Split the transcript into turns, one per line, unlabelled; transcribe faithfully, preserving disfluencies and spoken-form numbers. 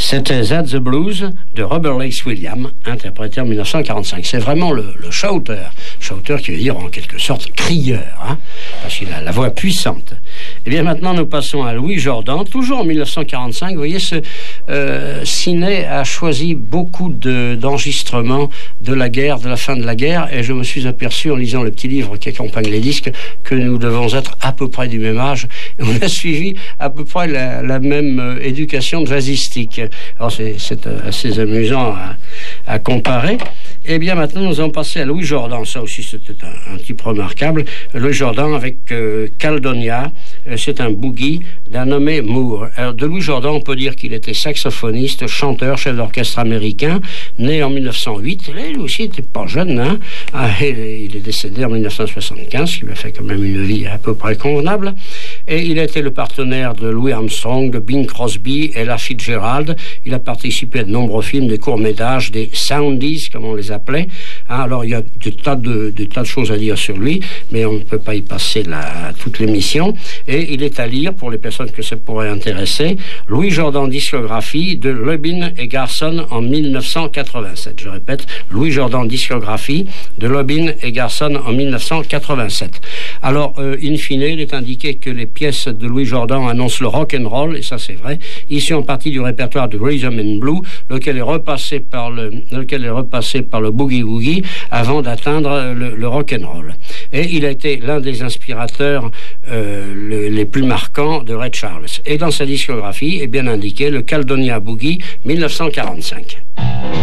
C'était That's the Blues de Robert Lakes Williams, interprété en mille neuf cent quarante-cinq. C'est vraiment le, le shouter, shouter qui veut dire en quelque sorte crieur, hein, parce qu'il a la voix puissante. Et bien maintenant nous passons à Louis Jordan, toujours en mille neuf cent quarante-cinq. Vous voyez, ce euh, ciné a choisi beaucoup de, d'enregistrements de la guerre, de la fin de la guerre, et je me suis aperçu en lisant le petit livre qui accompagne les disques que nous devons être à peu près du même âge. On a suivi à peu près la, la même euh, éducation jazzistique. Alors c'est, c'est assez amusant à, à comparer. Et bien maintenant nous allons passer à Louis Jordan. Ça aussi c'était un, un type remarquable. Louis Jordan avec euh, Caledonia. Euh, c'est un boogie d'un nommé Moore. Alors de Louis Jordan on peut dire qu'il était saxophoniste, chanteur, chef d'orchestre américain, né en mille neuf cent huit. Et lui aussi n'était pas jeune, hein. Ah, il est décédé en mille neuf cent soixante-quinze, ce qui lui a fait quand même une vie à peu près convenable. Et il a été le partenaire de Louis Armstrong, de Bing Crosby et Ella Fitzgerald. Il a participé à de nombreux films, des courts-métrages, des soundies, comme on les appelait. Hein, alors, il y a des tas, de, des tas de choses à dire sur lui, mais on ne peut pas y passer la, toute l'émission. Et il est à lire, pour les personnes que ça pourrait intéresser, Louis Jordan discographie de Lubin et Garson en mille neuf cent quatre-vingt-sept. Je répète, Louis Jordan discographie de Lubin et Garson en mille neuf cent quatre-vingt-sept. Alors, euh, in fine, il est indiqué que les pièces de Louis Jordan annoncent le rock and roll, et ça c'est vrai, issu en partie du répertoire de Rhythm and Blue, lequel est repassé par le, lequel est repassé par le boogie woogie avant d'atteindre le, le rock and roll. Et il a été l'un des inspirateurs euh, le, les plus marquants de Ray Charles. Et dans sa discographie est bien indiqué le Caledonia Boogie mille neuf cent quarante-cinq.